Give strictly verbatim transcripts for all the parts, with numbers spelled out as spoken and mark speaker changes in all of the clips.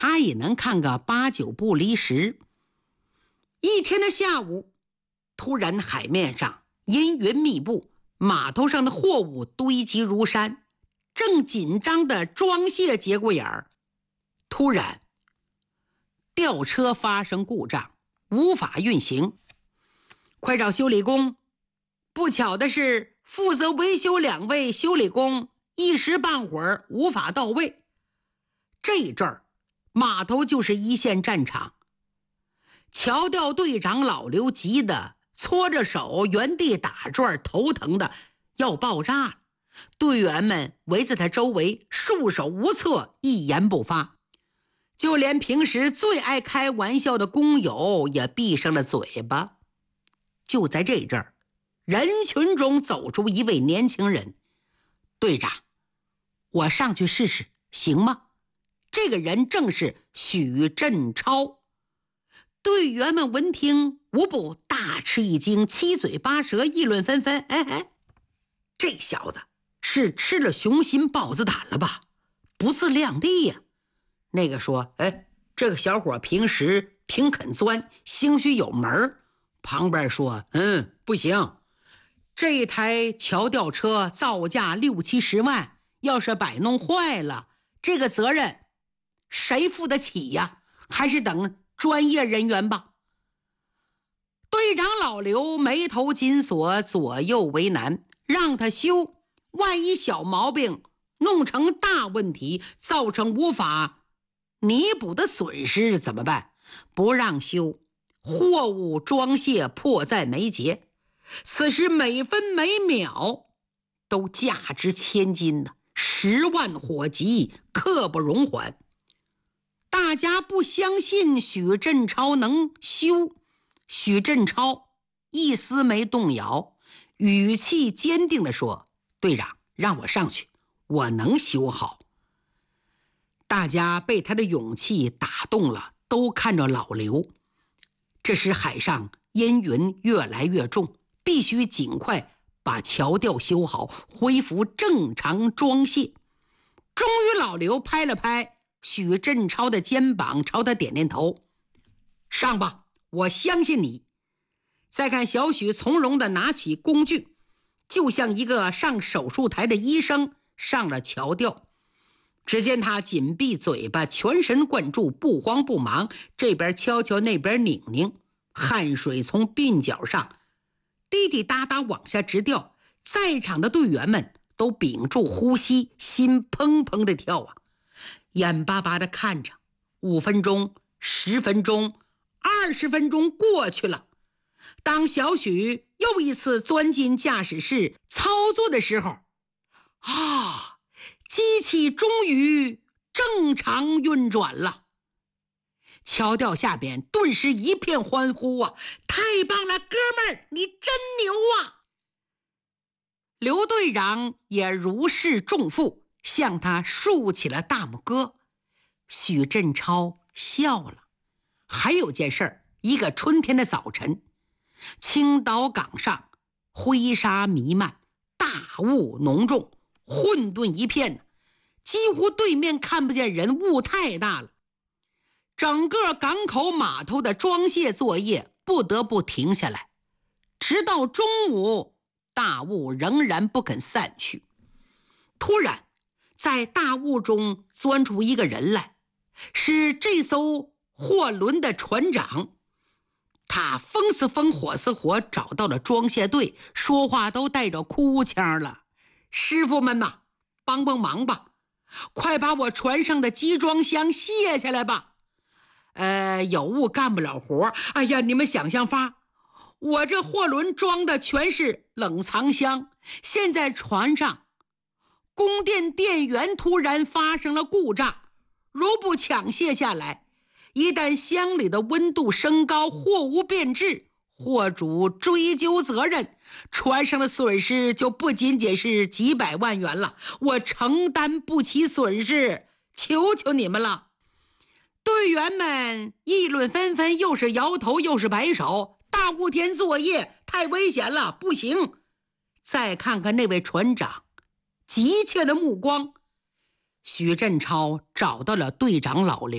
Speaker 1: 他也能看个八九不离十。一天的下午，突然海面上阴云密布，码头上的货物堆积如山，正紧张的装卸节骨眼儿。突然，吊车发生故障，无法运行，快找修理工。不巧的是，负责维修两位修理工一时半会儿无法到位。这阵儿，码头就是一线战场。桥吊队长老刘急得搓着手，原地打转，头疼的要爆炸了。队员们围在他周围，束手无策，一言不发。就连平时最爱开玩笑的工友也闭上了嘴巴。就在这阵儿，人群中走出一位年轻人。队长，我上去试试，行吗？这个人正是许振超。队员们闻听，无不大吃一惊，七嘴八舌，议论纷纷。哎哎，这小子是吃了雄心豹子胆了吧？不自量力呀！那个说，哎，这个小伙平时挺肯钻，兴许有门。旁边说，嗯，不行，这台桥吊车造价六七十万，要是摆弄坏了，这个责任谁负得起呀？还是等专业人员吧。队长老刘眉头紧锁，左右为难，让他修，万一小毛病弄成大问题，造成无法弥补的损失怎么办？不让修，货物装卸迫在眉睫，此时每分每秒都价值千金的，十万火急，刻不容缓。大家不相信许振超能修，许振超一丝没动摇，语气坚定地说，队长，让我上去，我能修好。大家被他的勇气打动了，都看着老刘。这时海上阴云越来越重，必须尽快把桥吊修好，恢复正常装卸。终于老刘拍了拍许振超的肩膀，朝他点点头，上吧，我相信你。再看小许从容地拿起工具，就像一个上手术台的医生上了桥吊。只见他紧闭嘴巴，全神贯注，不慌不忙，这边敲敲，那边拧拧，汗水从鬓角上滴滴答答往下直掉。在场的队员们都屏住呼吸，心砰砰地跳啊，眼巴巴地看着。五分钟、十分钟、二十分钟过去了。当小许又一次钻进驾驶室操作的时候，啊，机器终于正常运转了。桥吊下边顿时一片欢呼啊！太棒了，哥们儿，你真牛啊！刘队长也如释重负，向他竖起了大拇哥。许振超笑了。还有件事儿，一个春天的早晨，青岛港上灰沙弥漫，大雾浓重，混沌一片，几乎对面看不见人，雾太大了。整个港口码头的装卸作业不得不停下来，直到中午，大雾仍然不肯散去。突然，在大雾中钻出一个人来，是这艘货轮的船长。他风似风，火似火，找到了装卸队，说话都带着哭腔了：师傅们呐，帮帮忙吧，快把我船上的集装箱卸下来吧。呃，有雾干不了活。哎呀，你们想想法，我这货轮装的全是冷藏箱，现在船上供电电源突然发生了故障，如不抢卸下来，一旦箱里的温度升高，货物变质，货主追究责任，船上的损失就不仅仅是几百万元了，我承担不起损失，求求你们了。队员们议论纷纷，又是摇头又是摆手，大雾天作业太危险了，不行。再看看那位船长急切的目光，许振超找到了队长老刘，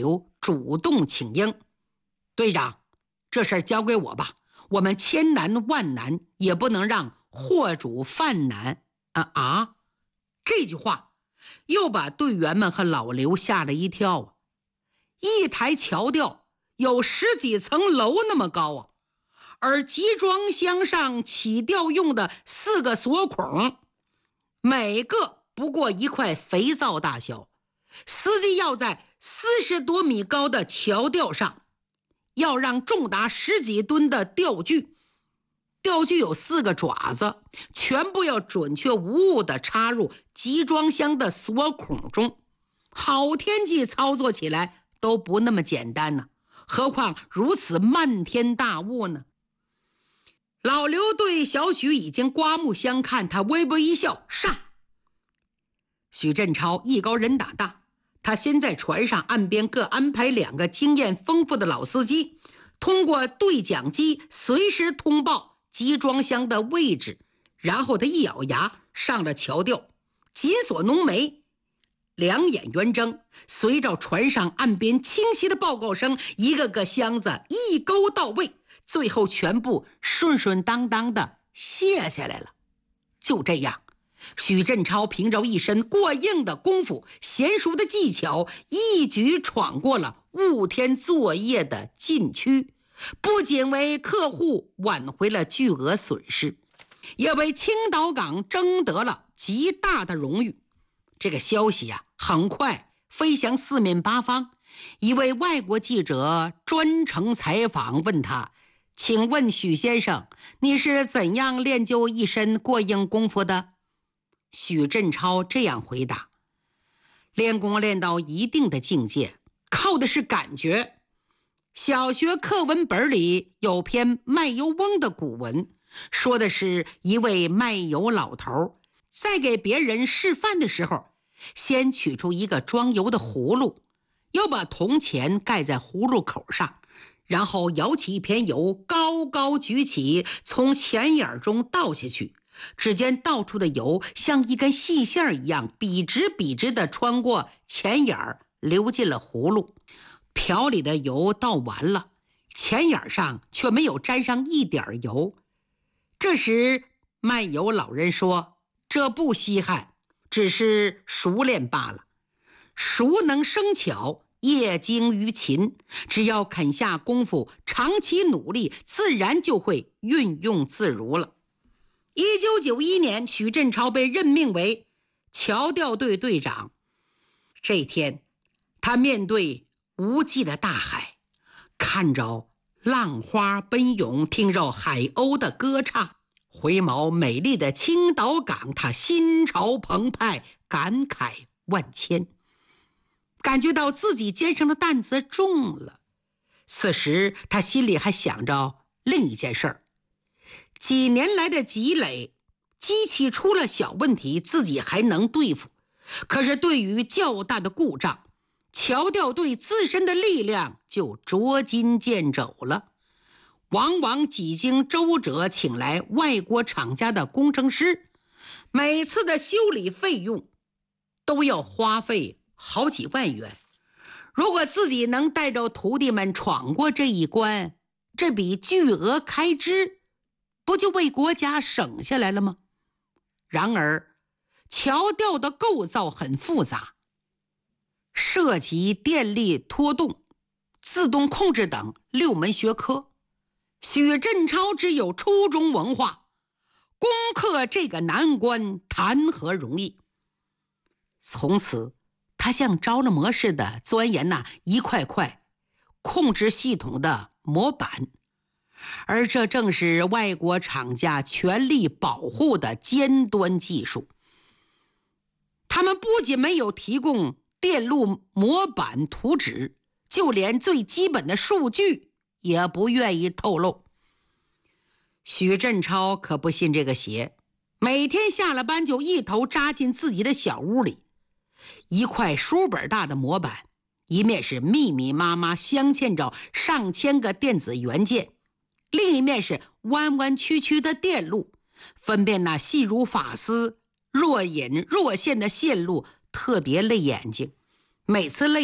Speaker 1: 主动请缨：“队长，这事儿交给我吧，我们千难万难也不能让货主犯难。”啊啊！这句话又把队员们和老刘吓了一跳啊！一台桥吊有十几层楼那么高啊，而集装箱上起吊用的四个锁孔，每个不过一块肥皂大小。司机要在四十多米高的桥吊上，要让重达十几吨的吊具，吊具有四个爪子，全部要准确无误地插入集装箱的锁孔中。好天气操作起来都不那么简单呢，何况如此漫天大雾呢？老刘对小许已经刮目相看，他微微一笑：“上！”许振超艺高人胆大，他先在船上岸边各安排两个经验丰富的老司机，通过对讲机随时通报集装箱的位置。然后他一咬牙上了桥吊，紧锁浓眉，两眼圆睁，随着船上岸边清晰的报告声，一个个箱子一勾到位，最后全部顺顺当当的卸下来了。就这样，许振超凭着一身过硬的功夫、娴熟的技巧，一举闯过了雾天作业的禁区，不仅为客户挽回了巨额损失，也为青岛港争得了极大的荣誉。这个消息啊，很快飞翔四面八方。一位外国记者专程采访，问他：“请问许先生，你是怎样练就一身过硬功夫的？”许振超这样回答：“练功练到一定的境界，靠的是感觉。小学课文本里有篇卖油翁的古文，说的是一位卖油老头在给别人示范的时候，先取出一个装油的葫芦，又把铜钱盖在葫芦口上，然后舀起一片油，高高举起，从钱眼中倒下去。只见倒出的油像一根细线一样，笔直笔直地穿过钱眼儿，流进了葫芦。瓢里的油倒完了，钱眼上却没有沾上一点油。这时卖油老人说：“这不稀罕，只是熟练罢了。熟能生巧，业精于勤，只要肯下功夫，长期努力，自然就会运用自如了。”一九九一年，许振超被任命为桥吊队队长。这天，他面对无际的大海，看着浪花奔涌，听着海鸥的歌唱，回眸美丽的青岛港，他心潮澎湃，感慨万千，感觉到自己肩上的担子重了。此时他心里还想着另一件事儿，几年来的积累，机器出了小问题自己还能对付，可是对于较大的故障，桥吊队自身的力量就捉襟见肘了。往往几经周折请来外国厂家的工程师，每次的修理费用都要花费好几万元。如果自己能带着徒弟们闯过这一关，这笔巨额开支不就为国家省下来了吗？然而桥吊的构造很复杂，涉及电力拖动、自动控制等六门学科。许振超只有初中文化，攻克这个难关谈何容易。从此他像着了魔似的钻研那一块块控制系统的模板，而这正是外国厂家全力保护的尖端技术。他们不仅没有提供电路模板图纸，就连最基本的数据也不愿意透露。许振超可不信这个邪，每天下了班就一头扎进自己的小屋里，一块书本大的模板，一面是密密麻麻镶嵌着上千个电子元件，另一面是弯弯曲曲的电路，分辨那细如发丝、若隐若现的线路特别累眼睛，每次累的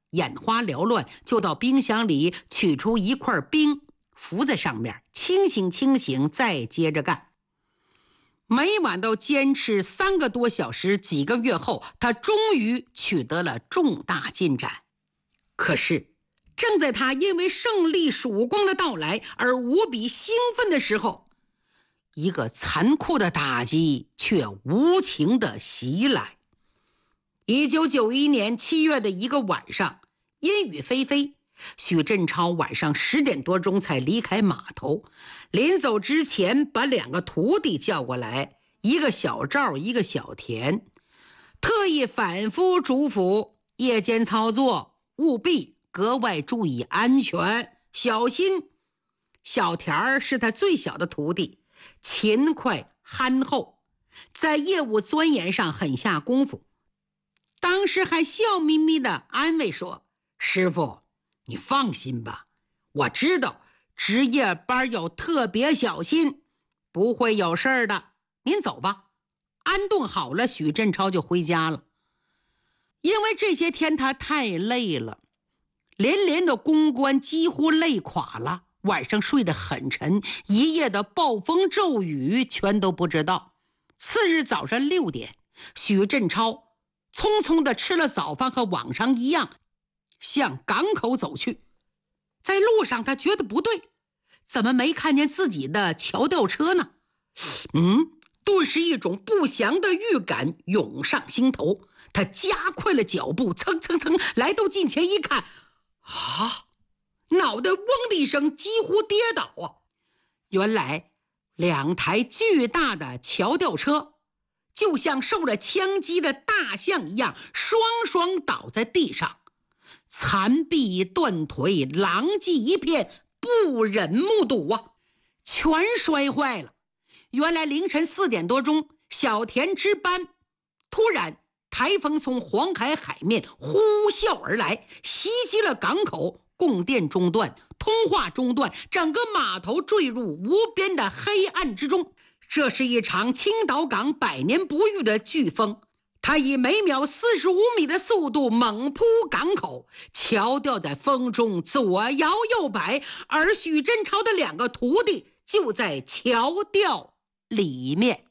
Speaker 1: 眼花缭乱，就到冰箱里取出一块冰，浮在上面，清醒清醒，再接着干。每晚都坚持三个多小时，几个月后，他终于取得了重大进展。可是正在他因为胜利曙光的到来而无比兴奋的时候，一个残酷的打击却无情地袭来。一九九一年七月的一个晚上，阴雨霏霏，许振超晚上十点多钟才离开码头。临走之前，把两个徒弟叫过来，一个小赵，一个小田，特意反复嘱咐夜间操作务必格外注意安全，小心。小田儿是他最小的徒弟，勤快憨厚，在业务钻研上很下功夫。当时还笑眯眯地安慰说：“师傅，你放心吧，我知道值夜班要特别小心，不会有事儿的。您走吧。”安顿好了，许振超就回家了。因为这些天他太累了，连连的公关几乎累垮了，晚上睡得很沉，一夜的暴风骤雨全都不知道。次日早上六点，许振超匆匆地吃了早饭，和往常一样向港口走去。在路上他觉得不对，怎么没看见自己的桥吊车呢？嗯，顿时一种不祥的预感涌上心头，他加快了脚步，蹭蹭蹭来到近前一看，啊，脑袋嗡的一声，几乎跌倒啊！原来两台巨大的桥吊车就像受了枪击的大象一样，双双倒在地上，残臂断腿，狼藉一片，不忍目睹啊！全摔坏了。原来凌晨四点多钟，小田值班，突然台风从黄海海面呼啸而来，袭击了港口，供电中断，通话中断，整个码头坠入无边的黑暗之中。这是一场青岛港百年不遇的飓风，它以每秒四十五米的速度猛扑港口，桥吊在风中左摇右摆，而许振超的两个徒弟就在桥吊里面。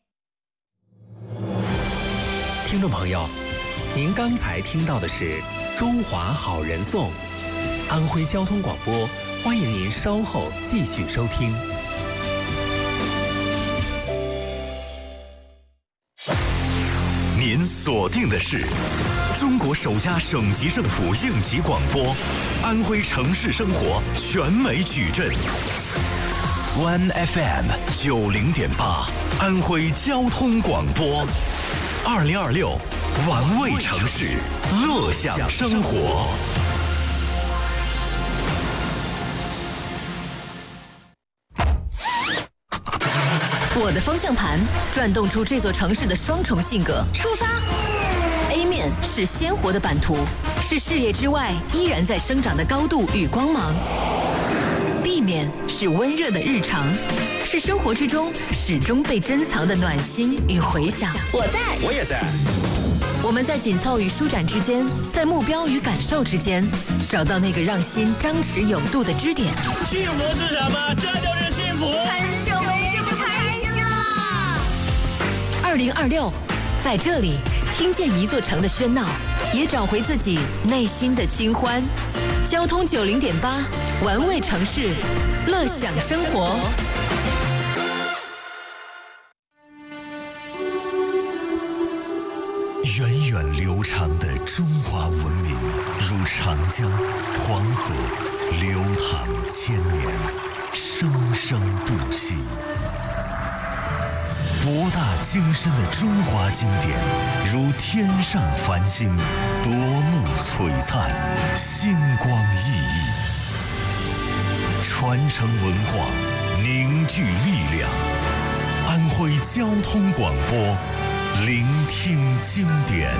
Speaker 2: 听众朋友，您刚才听到的是《中华好人颂》，安徽交通广播，欢迎您稍后继续收听。
Speaker 3: 您锁定的是中国首家省级政府应急广播，安徽城市生活全美矩阵 ，One F M 九零点八，安徽交通广播，二零二六，玩味城市，乐享生活。
Speaker 4: 我的方向盘转动出这座城市的双重性格。出发 ！A 面是鲜活的版图，是视野之外依然在生长的高度与光芒。B 面是温热的日常，是生活之中始终被珍藏的暖心与回响。我在，
Speaker 5: 我也在。
Speaker 4: 我们在紧凑与舒展之间，在目标与感受之间，找到那个让心张弛有度的支点。
Speaker 5: 幸福是什么？这就是幸福。
Speaker 4: 很久没这么开心了。二零二六，在这里听见一座城的喧闹，也找回自己内心的清欢。交通九零点八，玩味城市，乐享生活。
Speaker 3: 源远流长的中华文明，如长江、黄河，流淌千年，生生不息。博大精深的中华经典，如天上繁星，夺目璀璨，星光熠熠。传承文化，凝聚力量。安徽交通广播，聆听经典。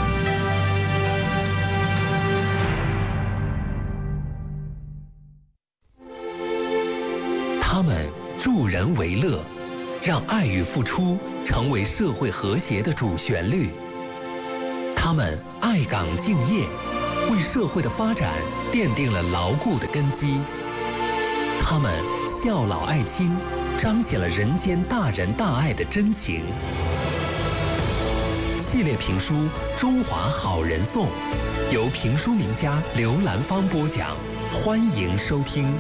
Speaker 2: 他们助人为乐，让爱与付出成为社会和谐的主旋律。他们爱岗敬业， 为社会的发展奠定了牢固的根基。他们孝老爱亲，彰显了人间大仁大爱的真情。系列评书《中华好人颂》，由评书名家刘兰芳播讲，欢迎收听。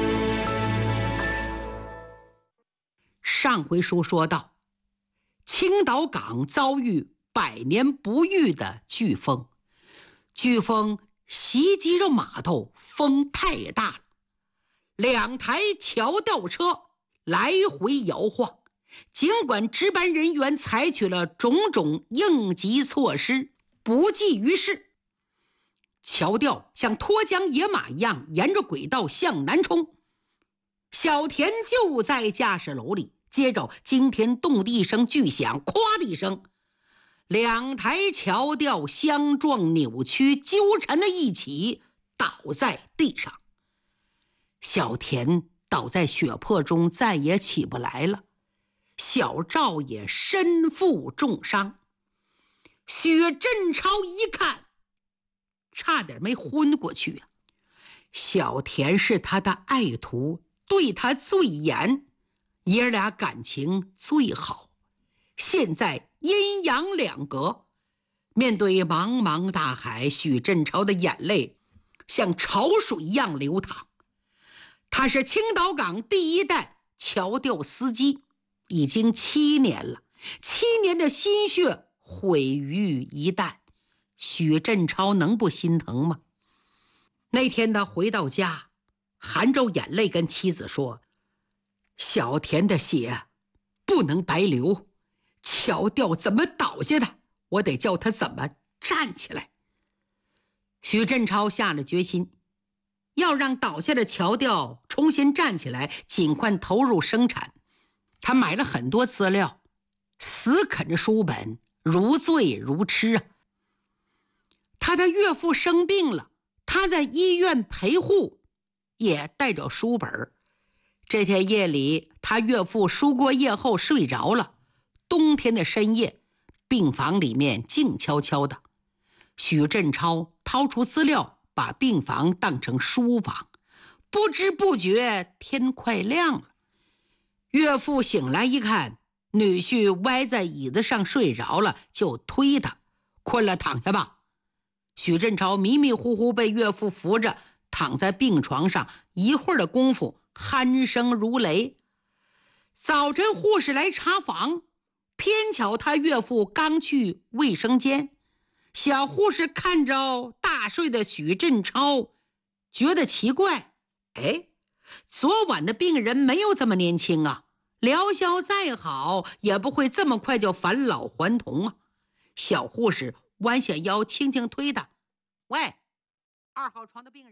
Speaker 1: 上回书说到，青岛港遭遇百年不遇的飓风，飓风袭击着码头，风太大了，两台桥吊车来回摇晃。尽管值班人员采取了种种应急措施，不济于事。桥吊像脱缰野马一样沿着轨道向南冲。小田就在驾驶楼里，接着惊天动地声巨响，咵的一声，两台桥吊相撞扭曲，纠缠在一起，倒在地上。小田倒在血泊中，再也起不来了。小赵也身负重伤。许振超一看，差点没昏过去啊！小田是他的爱徒，对他最严，爷俩感情最好。现在阴阳两隔，面对茫茫大海，许振超的眼泪像潮水一样流淌。他是青岛港第一代桥吊司机，已经七年了，七年的心血毁于一旦，许振超能不心疼吗？那天他回到家，含着眼泪跟妻子说：“小田的血不能白流，桥吊怎么倒下的？我得叫他怎么站起来。”许振超下了决心，要让倒下的桥吊重新站起来，尽快投入生产。他买了很多资料，死啃着书本，如醉如痴啊。他的岳父生病了，他在医院陪护，也带着书本。这天夜里，他岳父输过液后睡着了。冬天的深夜，病房里面静悄悄的。许振超掏出资料，把病房当成书房。不知不觉天快亮了。岳父醒来一看，女婿歪在椅子上睡着了，就推他：“困了，躺下吧。”许振超迷迷糊糊被岳父扶着躺在病床上，一会儿的功夫鼾声如雷。早晨护士来查房，偏巧他岳父刚去卫生间。小护士看着大睡的许振超，觉得奇怪，哎，昨晚的病人没有这么年轻啊，疗效再好也不会这么快就返老还童啊。小护士弯下腰轻轻推他：“喂，二号床的病人。”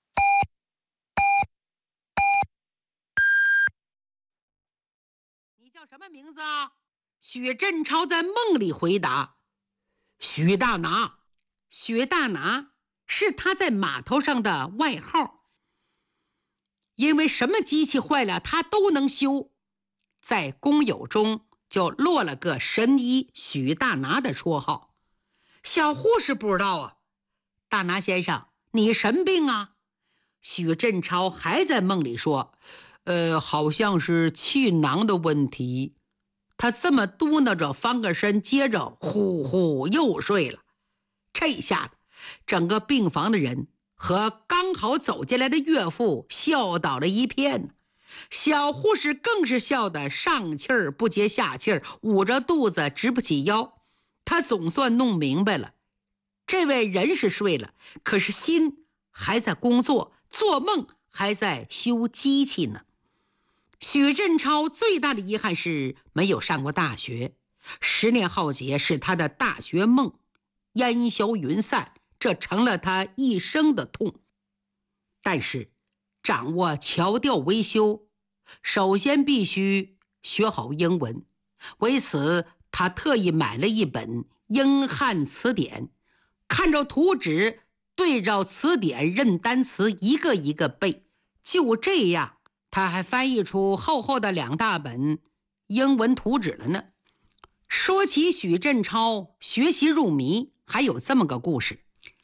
Speaker 1: 你叫什么名字啊？许振超在梦里回答：“许大拿。”许大拿是他在码头上的外号，因为什么机器坏了他都能修，在工友中就落了个神医许大拿的绰号。小护士不知道啊。大拿先生，你什么病啊？许振超还在梦里说：“呃，好像是气囊的问题。”他这么嘟囔着，翻个身，接着呼呼又睡了。这下子，整个病房的人和刚好走进来的岳父笑倒了一片。小护士更是笑得上气儿不接下气儿，捂着肚子直不起腰。他总算弄明白了，这位人是睡了，可是心还在工作，做梦还在修机器呢。许振超最大的遗憾是没有上过大学，十年浩劫是他的大学梦烟消云散，这成了他一生的痛。但是掌握桥吊维修，首先必须学好英文，为此他特意买了一本英汉词典，看着图纸，对照词典认单词，一个一个背。就这样，他还翻译出厚厚的两大本英文图纸了呢。说起许振超学习入迷，还有这么个故事。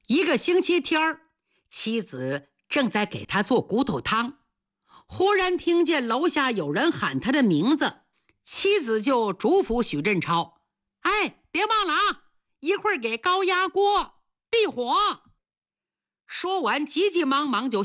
Speaker 1: 一个星期天，妻子正在给他做骨头汤，忽然听见楼下有人喊他的名字，妻子就嘱咐许振超：哎，别忘了啊，一会儿给高压锅闭火。说完急急忙忙就